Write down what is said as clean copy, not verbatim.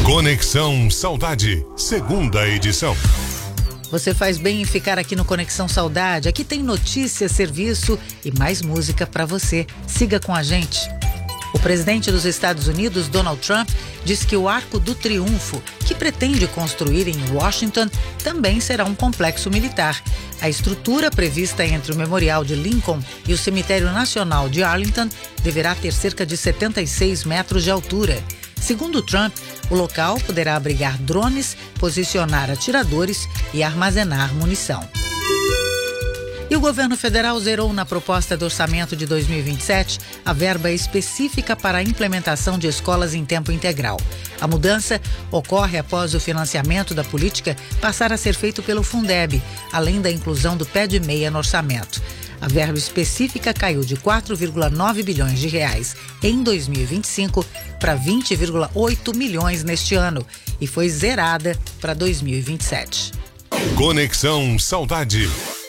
Conexão Saudade, segunda edição. Você faz bem em ficar aqui no Conexão Saudade. Aqui tem notícia, serviço e mais música para você. Siga com a gente. O presidente dos Estados Unidos, Donald Trump, diz que o Arco do Triunfo, que pretende construir em Washington, também será um complexo militar. A estrutura prevista entre o Memorial de Lincoln e o Cemitério Nacional de Arlington deverá ter cerca de 76 metros de altura. Segundo Trump, o local poderá abrigar drones, posicionar atiradores e armazenar munição. E o governo federal zerou na proposta do orçamento de 2027 a verba específica para a implementação de escolas em tempo integral. A mudança ocorre após o financiamento da política passar a ser feito pelo Fundeb, além da inclusão do pé de meia no orçamento. A verba específica caiu de 4,9 bilhões de reais em 2025 para 20,8 milhões neste ano e foi zerada para 2027. Conexão Saudade.